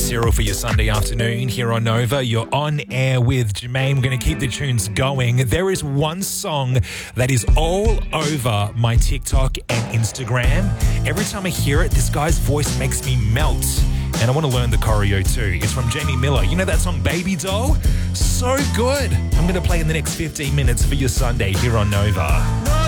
Cyril for your Sunday afternoon here on Nova. You're on air with Jermaine. We're going to keep the tunes going. There is one song that is all over my TikTok and Instagram. Every time I hear it, this guy's voice makes me melt. And I want to learn the choreo too. It's from Jamie Miller. You know that song Baby Doll? So good. I'm going to play in the next 15 minutes for your Sunday here on Nova.